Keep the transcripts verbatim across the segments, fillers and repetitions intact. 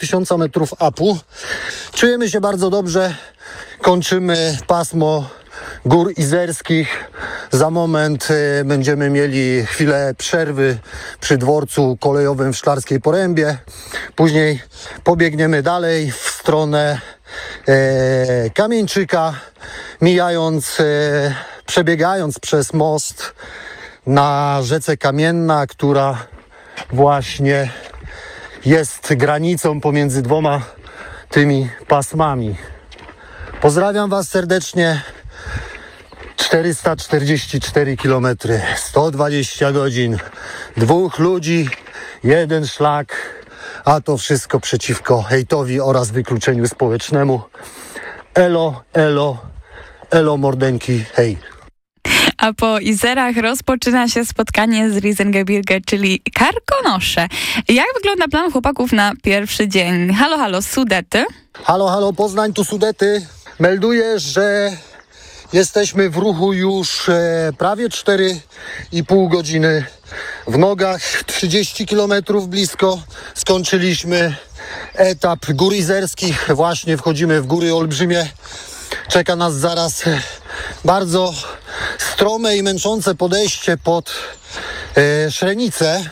tysiąca metrów upu. Czujemy się bardzo dobrze. Kończymy pasmo Gór Izerskich. Za moment y, będziemy mieli chwilę przerwy przy dworcu kolejowym w Szklarskiej Porębie. Później pobiegniemy dalej w stronę y, Kamieńczyka, mijając, y, przebiegając przez most na rzece Kamienna, która właśnie jest granicą pomiędzy dwoma tymi pasmami. Pozdrawiam Was serdecznie. czterysta czterdzieści cztery kilometry, sto dwadzieścia godzin, dwóch ludzi, jeden szlak, a to wszystko przeciwko hejtowi oraz wykluczeniu społecznemu. Elo, elo, elo mordeńki, hej. A po Izerach rozpoczyna się spotkanie z Riesengebirge, czyli Karkonosze. Jak wygląda plan chłopaków na pierwszy dzień? Halo, halo, Sudety? Halo, halo, Poznań, tu Sudety. Melduję, że jesteśmy w ruchu już e, prawie cztery i pół godziny. W nogach trzydzieści kilometrów blisko. Skończyliśmy etap Gór Izerskich. Właśnie wchodzimy w Góry Olbrzymie. Czeka nas zaraz bardzo strome i męczące podejście pod e, Szrenicę.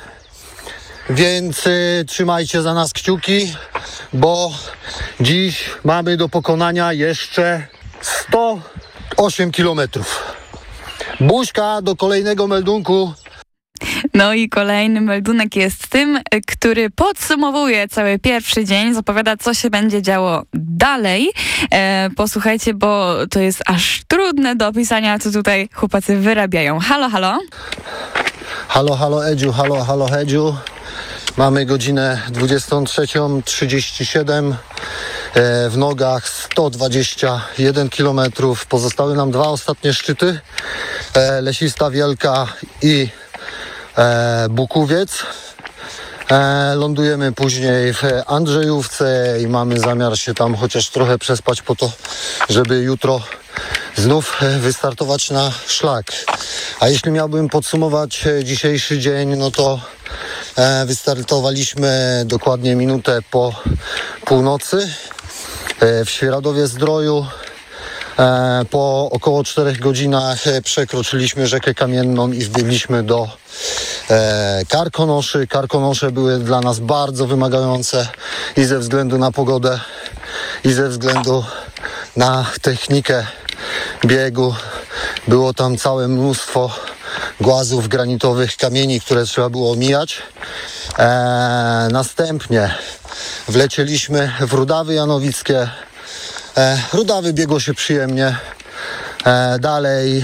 Więc e, trzymajcie za nas kciuki, bo dziś mamy do pokonania jeszcze sto osiem kilometrów. Buźka do kolejnego meldunku. No i kolejny meldunek jest tym, który podsumowuje cały pierwszy dzień, zapowiada, co się będzie działo dalej. E, posłuchajcie, bo to jest aż trudne do opisania, co tutaj chłopacy wyrabiają. Halo, halo? Halo, halo Edziu, halo, halo Edziu. Mamy godzinę dwudziestą trzecią trzydzieści siedem. W nogach sto dwadzieścia jeden kilometrów. Pozostały nam dwa ostatnie szczyty. Lesista Wielka i Bukowiec. Lądujemy później w Andrzejówce i mamy zamiar się tam chociaż trochę przespać po to, żeby jutro znów wystartować na szlak. A jeśli miałbym podsumować dzisiejszy dzień, no to wystartowaliśmy dokładnie minutę po północy w Świeradowie-Zdroju. Po około czterech godzinach przekroczyliśmy rzekę Kamienną i wbiegliśmy do Karkonoszy. Karkonosze były dla nas bardzo wymagające i ze względu na pogodę, i ze względu na technikę biegu. Było tam całe mnóstwo głazów granitowych, kamieni, które trzeba było omijać. Eee, następnie wlecieliśmy w Rudawy Janowickie. E, Rudawy biegło się przyjemnie. E, dalej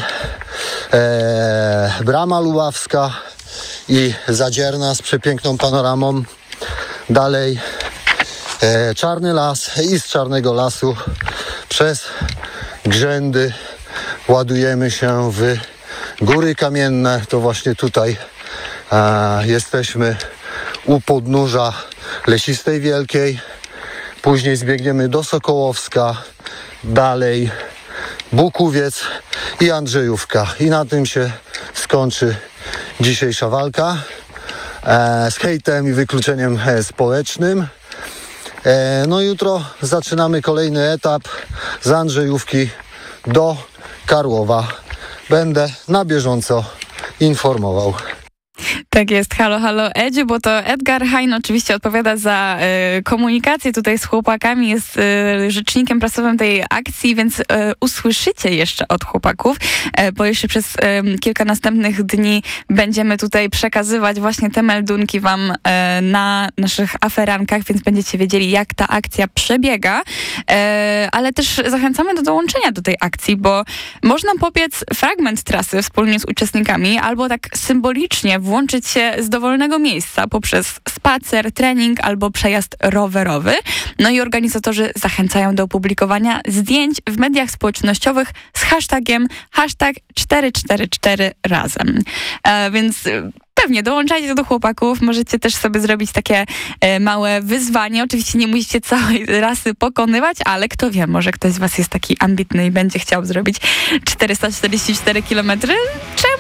e, Brama Lubawska i Zadzierna z przepiękną panoramą. Dalej e, Czarny Las i z Czarnego Lasu przez Grzędy ładujemy się w Góry Kamienne. To właśnie tutaj e, jesteśmy u podnóża Lesistej Wielkiej. Później zbiegniemy do Sokołowska, dalej Bukowiec i Andrzejówka. I na tym się skończy dzisiejsza walka e, z hejtem i wykluczeniem e, społecznym. E, no jutro zaczynamy kolejny etap z Andrzejówki do Karłowa. Będę na bieżąco informował. Tak jest, halo, halo Edziu, bo to Edgar Hein oczywiście odpowiada za y, komunikację tutaj z chłopakami, jest y, rzecznikiem prasowym tej akcji, więc y, usłyszycie jeszcze od chłopaków, y, bo jeszcze przez y, kilka następnych dni będziemy tutaj przekazywać właśnie te meldunki wam y, na naszych aferankach, więc będziecie wiedzieli, jak ta akcja przebiega, y, ale też zachęcamy do dołączenia do tej akcji, bo można pobiec fragment trasy wspólnie z uczestnikami, albo tak symbolicznie włączyć się z dowolnego miejsca poprzez spacer, trening albo przejazd rowerowy. No i organizatorzy zachęcają do opublikowania zdjęć w mediach społecznościowych z hashtagiem hashtag cztery cztery cztery razem. E, więc pewnie dołączajcie do chłopaków, możecie też sobie zrobić takie e, małe wyzwanie. Oczywiście nie musicie całej rasy pokonywać, ale kto wie, może ktoś z was jest taki ambitny i będzie chciał zrobić czterysta czterdzieści cztery kilometry. Czemu